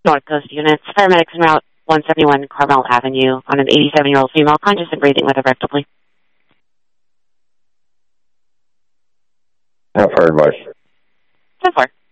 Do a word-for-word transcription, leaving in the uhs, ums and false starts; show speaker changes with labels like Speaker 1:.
Speaker 1: North Coast units. Paramedics en route one seventy-one Carmel Avenue on an eighty-seven-year-old female conscious and breathing with a rectal bleed.
Speaker 2: How far advice?
Speaker 1: ten four.